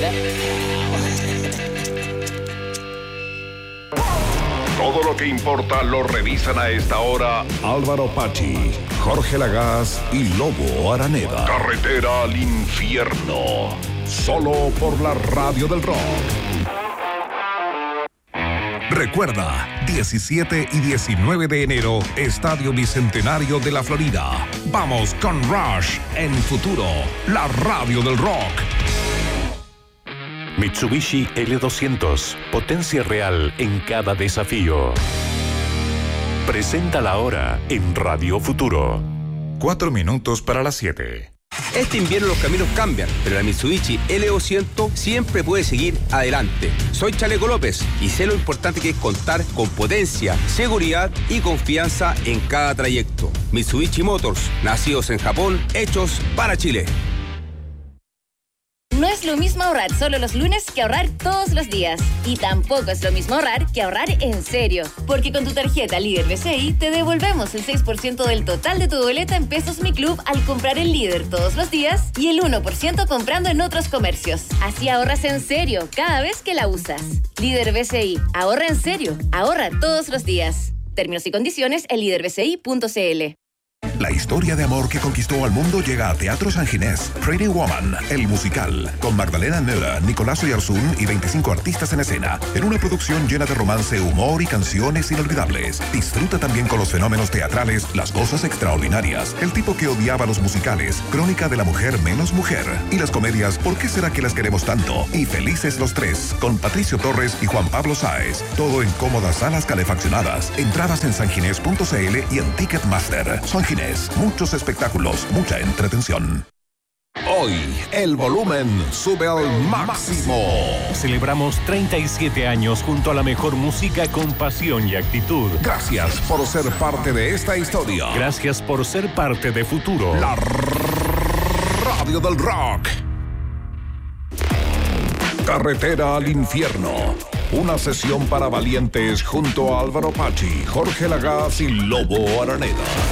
Todo lo que importa lo revisan a esta hora Álvaro Pachi, Jorge Lagaz y Lobo Araneda. Carretera al infierno. Solo por la radio del rock. Recuerda, 17 y 19 de enero, Estadio Bicentenario de la Florida. Vamos con Rush en Futuro, la radio del rock. Mitsubishi L200, potencia real en cada desafío. Presenta la hora en Radio Futuro. 4 minutos para las 7. Este invierno los caminos cambian, pero la Mitsubishi L200 siempre puede seguir adelante. Soy Chaleco López y sé lo importante que es contar con potencia, seguridad y confianza en cada trayecto. Mitsubishi Motors, nacidos en Japón, hechos para Chile. No es lo mismo ahorrar solo los lunes que ahorrar todos los días. Y tampoco es lo mismo ahorrar que ahorrar en serio. Porque con tu tarjeta Líder BCI te devolvemos el 6% del total de tu boleta en Pesos Mi Club al comprar en Líder todos los días y el 1% comprando en otros comercios. Así ahorras en serio cada vez que la usas. Líder BCI. Ahorra en serio. Ahorra todos los días. Términos y condiciones en líderBCI.cl. La historia de amor que conquistó al mundo llega a Teatro San Ginés. Pretty Woman, el musical, con Magdalena Nera, Nicolás Oyarzún y 25 artistas en escena, en una producción llena de romance, humor y canciones inolvidables. Disfruta también con los fenómenos teatrales, las cosas extraordinarias, el tipo que odiaba los musicales, Crónica de la mujer menos mujer, y las comedias ¿Por qué será que las queremos tanto? Y Felices los tres, con Patricio Torres y Juan Pablo Sáez. Todo en cómodas salas calefaccionadas. Entradas en sanginés.cl y en Ticketmaster. San Ginés, muchos espectáculos, mucha entretención. Hoy, el volumen sube al máximo. Celebramos 37 años junto a la mejor música con pasión y actitud. Gracias por ser parte de esta historia. Gracias por ser parte de Futuro. La radio del rock. Carretera al infierno. Una sesión para valientes junto a Álvaro Pachi, Jorge Lagaz y Lobo Araneda.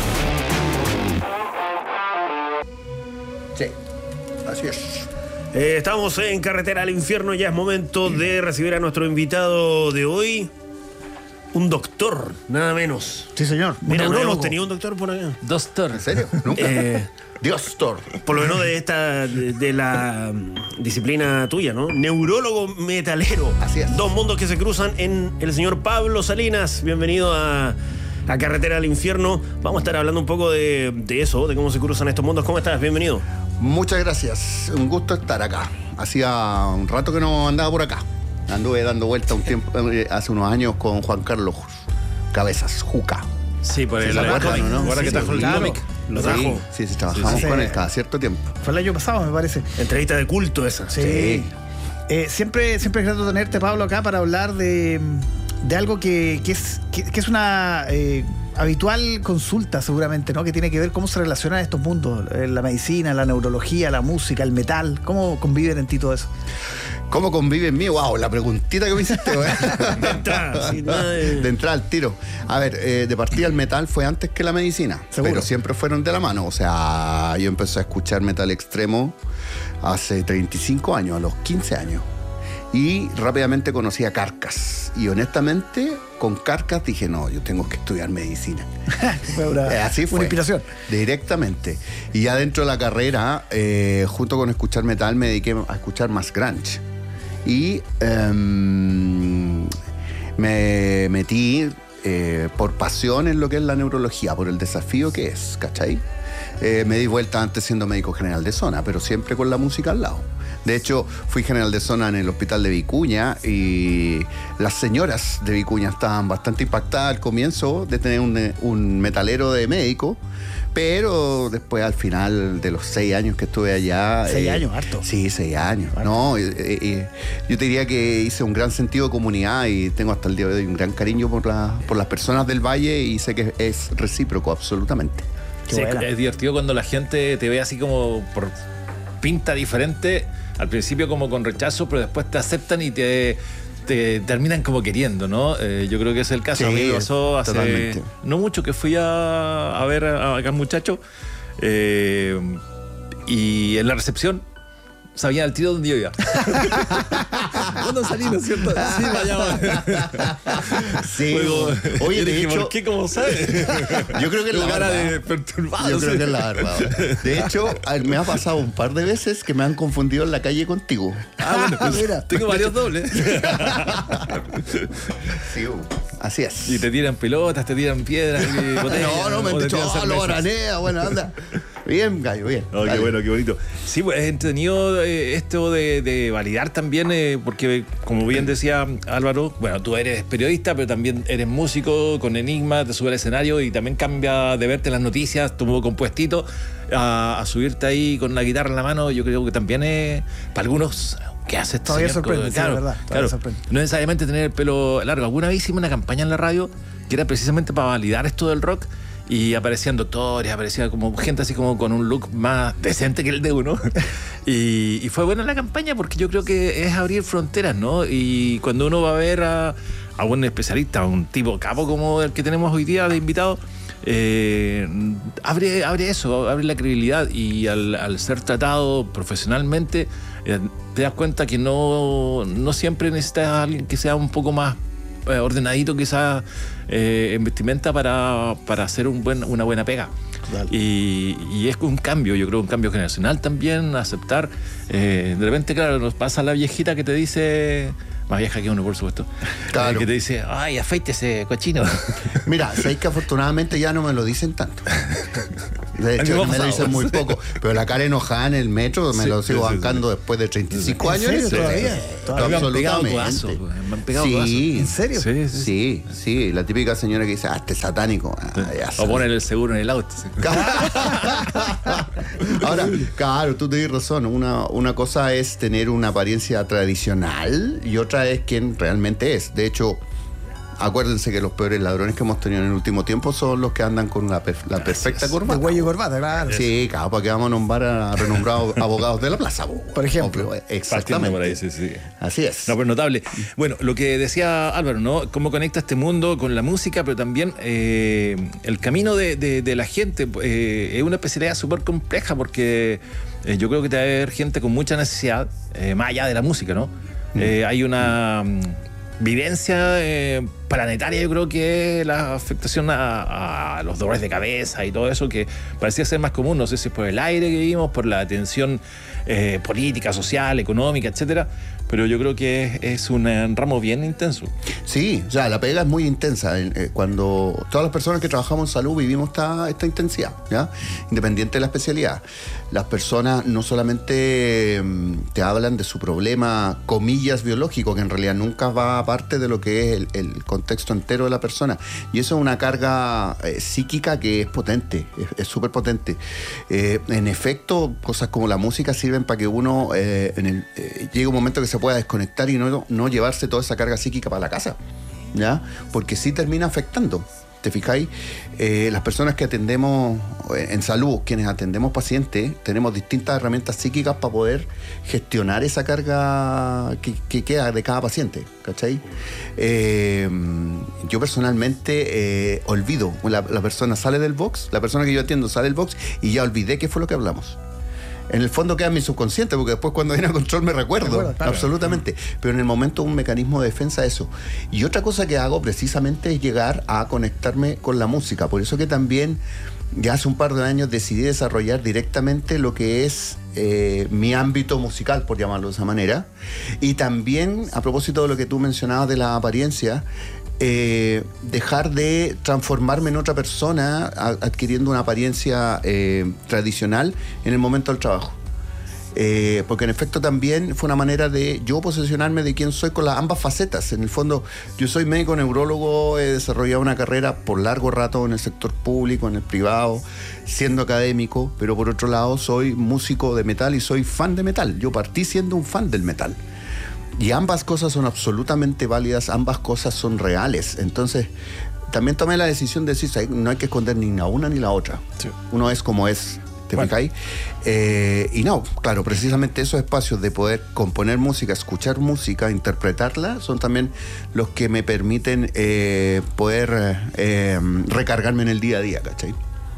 Sí, así es. Estamos en Carretera al Infierno. Ya es momento de recibir a nuestro invitado de hoy. Un doctor, nada menos. Sí, señor. Mira, no hemos tenido un doctor por acá. Doctor. ¿En serio? ¿Nunca? Diostor. Por lo menos de la disciplina tuya, ¿no? Neurólogo metalero. Así es. Dos mundos que se cruzan en el señor Pablo Salinas. Bienvenido a Carretera al Infierno. Vamos a estar hablando un poco de eso, de cómo se cruzan estos mundos. ¿Cómo estás? Bienvenido. Muchas gracias. Un gusto estar acá. Hacía un rato que no andaba por acá. Anduve dando vuelta un tiempo, hace unos años con Juan Carlos Cabezas, Juca. Sí, por el cómic, ¿no? Ahora que trajo el cómic. Lo trajo. Sí, trabajamos con él cada cierto tiempo. Fue el año pasado, me parece. Entrevista de culto esa. Sí. Siempre es grato tenerte, Pablo, acá para hablar de algo que es una habitual consulta, seguramente, ¿no? Que tiene que ver cómo se relacionan estos mundos, la medicina, la neurología, la música, el metal. ¿Cómo conviven en ti todo eso? ¿Cómo convive en mí? ¡Wow! La preguntita que me hiciste, güey. De entrada al tiro. A ver, de partida el metal fue antes que la medicina. ¿Seguro? Pero siempre fueron de la mano. O sea, yo empecé a escuchar metal extremo hace 35 años, a los 15 años. Y rápidamente conocí a Carcass. Y honestamente, con Carcass dije, no, yo tengo que estudiar medicina. Así fue. Una inspiración. Directamente. Y ya dentro de la carrera, junto con escuchar metal, me dediqué a escuchar más grunge. Y me metí por pasión en lo que es la neurología, por el desafío que es, ¿cachai? Me di vuelta antes siendo médico general de zona, pero siempre con la música al lado. De hecho, fui general de zona en el hospital de Vicuña y las señoras de Vicuña estaban bastante impactadas al comienzo de tener un metalero de médico, pero después al final de los 6 años que estuve allá... 6 años, harto. Sí, 6 años. Harto. No, yo te diría que hice un gran sentido de comunidad y tengo hasta el día de hoy un gran cariño por las personas del Valle y sé que es recíproco, absolutamente. Sí, es divertido cuando la gente te ve así como por pinta diferente, al principio como con rechazo, pero después te aceptan y te terminan como queriendo, ¿no? Yo creo que es el caso. Sí, a mí me pasó hace totalmente. no mucho que fui a ver a aquel muchacho y en la recepción sabían al tiro dónde yo iba. ¿Cuándo salí, no es cierto? Sí, vayamos. Sí. Oye, de hecho, ¿por qué? ¿Cómo sabes? yo creo que es la cara verdad. de perturbado. Yo creo que es la verdad. De hecho, me ha pasado un par de veces que me han confundido en la calle contigo. Bueno, pues, mira. tengo varios dobles. Sí, así es. Y te tiran pelotas, te tiran piedras. No, me han dicho, lo baranea, bueno, anda. Bien, gallo, bien. Oh, qué bueno, qué bonito. Sí, pues es entretenido esto de validar también, porque como bien decía Álvaro, bueno, tú eres periodista, pero también eres músico con Enigma, te subes al escenario y también cambia de verte las noticias, tu compuestito, a subirte ahí con la guitarra en la mano. Yo creo que también es, para algunos, ¿qué hace este Todavía señor? sorprende, Claro, sí, es verdad. claro. Sorprende. No necesariamente tener el pelo largo. Alguna vez hicimos una campaña en la radio que era precisamente para validar esto del rock. Y aparecían doctores, aparecía como gente así como con un look más decente que el de uno. Y fue buena la campaña porque yo creo que es abrir fronteras, ¿no? Y cuando uno va a ver a un especialista, a un tipo capo como el que tenemos hoy día de invitado, abre eso, abre la credibilidad. Y al ser tratado profesionalmente, te das cuenta que no siempre necesitas a alguien que sea un poco más ordenadito quizás en vestimenta para hacer una buena pega. Y es un cambio, yo creo, un cambio generacional también, aceptar. De repente, claro, nos pasa la viejita que te dice, más vieja que uno, por supuesto, Claro. que te dice, ay, afeítese, cochino. Mira, sabéis que afortunadamente ya no me lo dicen tanto. De A mí hecho, me ha me lo pasado. dicen muy poco. Pero la cara enojada en el metro me Sí, lo sigo sí, sí, bancando después de 35 ¿En años. serio Sí, todavía? sí, Me han pegado absolutamente. codazos, me han pegado Sí. codazos. ¿En serio? Sí, sí. Sí, sí, la típica señora que dice, este satánico. Ya O sabes. poner el seguro en el auto. Sí. Ahora, claro, tú tienes razón. Una cosa es tener una apariencia tradicional y otra es quién realmente es. De hecho, acuérdense que los peores ladrones que hemos tenido en el último tiempo son los que andan con la perfecta De corbata. cuello y corbata, claro. Sí, claro, para que vamos a nombrar a renombrados abogados de la plaza. Por ejemplo. Partiendo Exactamente. por ahí, sí, sí. Así es. No, pero notable. Bueno, lo que decía Álvaro, ¿no? Cómo conecta este mundo con la música, pero también el camino de la gente. Es una especialidad súper compleja porque yo creo que te va a haber gente con mucha necesidad, más allá de la música, ¿no? Hay una vivencia planetaria, yo creo que la afectación a los dolores de cabeza y todo eso que parecía ser más común, no sé si es por el aire que vivimos, por la tensión política, social, económica, etcétera, pero yo creo que es un ramo bien intenso. Sí, o sea, la pega es muy intensa. Cuando todas las personas que trabajamos en salud vivimos esta intensidad, ¿ya? Independiente de la especialidad. Las personas no solamente te hablan de su problema, comillas, biológico, que en realidad nunca va aparte de lo que es el contexto entero de la persona. Y eso es una carga psíquica que es potente, es súper potente. En efecto, cosas como la música sirven para que uno llegue un momento que se pueda desconectar y no llevarse toda esa carga psíquica para la casa, ¿ya? Porque sí termina afectando. ¿Te fijáis? Las personas que atendemos en salud, quienes atendemos pacientes, tenemos distintas herramientas psíquicas para poder gestionar esa carga que queda de cada paciente, ¿cachai? Yo personalmente olvido, la persona sale del box, la persona que yo atiendo sale del box y ya olvidé qué fue lo que hablamos. En el fondo queda en mi subconsciente, porque después cuando viene a control me recuerdo, claro. absolutamente. Pero en el momento un mecanismo de defensa eso. Y otra cosa que hago precisamente es llegar a conectarme con la música. Por eso que también ya hace un par de años decidí desarrollar directamente lo que es mi ámbito musical, por llamarlo de esa manera. Y también, a propósito de lo que tú mencionabas de la apariencia, dejar de transformarme en otra persona adquiriendo una apariencia tradicional en el momento del trabajo. Porque en efecto también fue una manera de yo posicionarme de quién soy con las ambas facetas. En el fondo, yo soy médico neurólogo, he desarrollado una carrera por largo rato en el sector público, en el privado, siendo académico, pero por otro lado soy músico de metal y soy fan de metal. Yo partí siendo un fan del metal. Y ambas cosas son absolutamente válidas, ambas cosas son reales. Entonces, también tomé la decisión de decir, no hay que esconder ni la una ni la otra. Sí. Uno es como es, ¿te fijáis? Y no, claro, precisamente esos espacios de poder componer música, escuchar música, interpretarla, son también los que me permiten poder recargarme en el día a día, ¿cachai?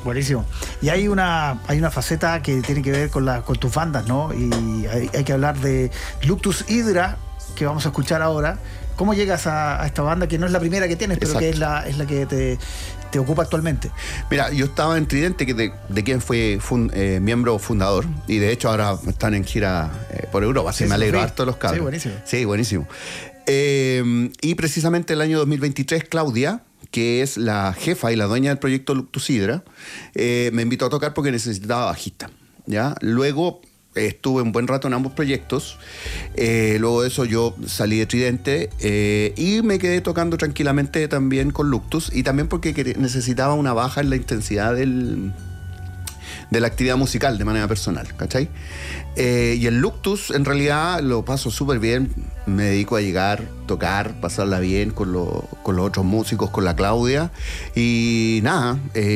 Buenísimo. Y hay una faceta que tiene que ver con tus bandas, ¿no? Y hay que hablar de Luctus Hydra, que vamos a escuchar ahora. ¿Cómo llegas a esta banda que no es la primera que tienes, pero Exacto. que es la que te ocupa actualmente? Mira, yo estaba en Tridente, de quien fue miembro fundador, y de hecho ahora están en gira por Europa, así Sí, me alegro sí. harto de los cabros. Sí, buenísimo. Sí, buenísimo. Y precisamente el año 2023, Claudia, que es la jefa y la dueña del proyecto Luctus Hydra, me invitó a tocar porque necesitaba bajista, ¿ya? Luego estuve un buen rato en ambos proyectos. Luego de eso yo salí de Tridente y me quedé tocando tranquilamente también con Luctus, y también porque necesitaba una baja en la intensidad de la actividad musical de manera personal, ¿cachai? Y el Luctus en realidad lo paso súper bien, me dedico a llegar, tocar, pasarla bien con los otros músicos, con la Claudia, y nada,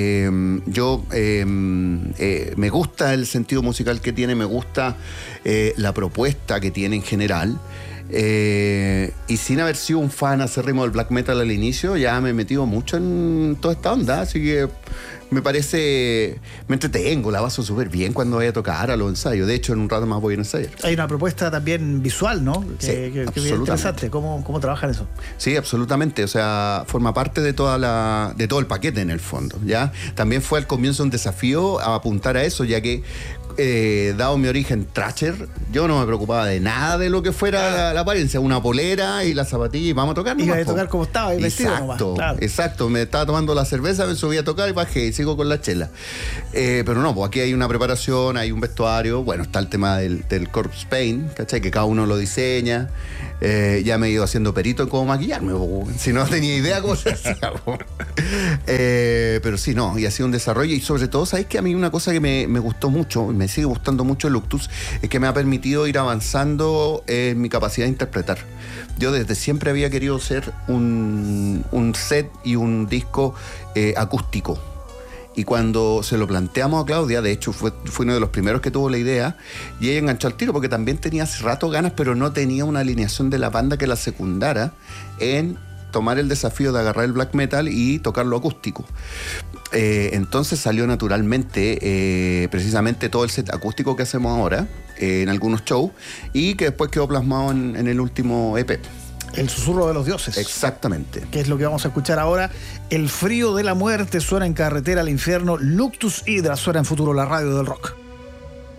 me gusta el sentido musical que tiene, me gusta la propuesta que tiene en general. Y sin haber sido un fan acérrimo del black metal al inicio, ya me he metido mucho en toda esta onda, así que me entretengo, la paso súper bien cuando voy a tocar a los ensayos. De hecho, en un rato más voy a ensayar. Hay una propuesta también visual, ¿no? Sí, Que es bien absolutamente. interesante. ¿Cómo trabajan eso? Sí, absolutamente. O sea, forma parte de todo el paquete en el fondo, ¿ya? También fue al comienzo un desafío a apuntar a eso, ya que dado mi origen thrasher, yo no me preocupaba de nada de lo que fuera la apariencia, una polera y la zapatilla y vamos a tocar. Iba nomás, a tocar como estaba, y vestido nomás. Claro. Exacto, me estaba tomando la cerveza, me subí a tocar y bajé y sigo con la chela. Pero no, pues aquí hay una preparación, hay un vestuario, bueno, está el tema del corpse paint, ¿cachai? Que cada uno lo diseña. Ya me he ido haciendo perito en cómo maquillarme, si no tenía idea cómo se hacía. Pero sí, no, y ha sido un desarrollo, y sobre todo, ¿sabes qué? A mí una cosa que me gustó mucho, me sigue gustando mucho el Luctus, es que me ha permitido ir avanzando en mi capacidad de interpretar. Yo desde siempre había querido ser un set y un disco acústico. Y cuando se lo planteamos a Claudia, de hecho fue uno de los primeros que tuvo la idea, y ella enganchó al tiro porque también tenía hace rato ganas, pero no tenía una alineación de la banda que la secundara en tomar el desafío de agarrar el black metal y tocarlo acústico. Entonces salió naturalmente precisamente todo el set acústico que hacemos ahora en algunos shows, y que después quedó plasmado en el último EP. El susurro de los dioses. Exactamente. Que es lo que vamos a escuchar ahora. El frío de la muerte suena en Carretera al Infierno. Luctus Hydra suena en Futuro, la radio del rock.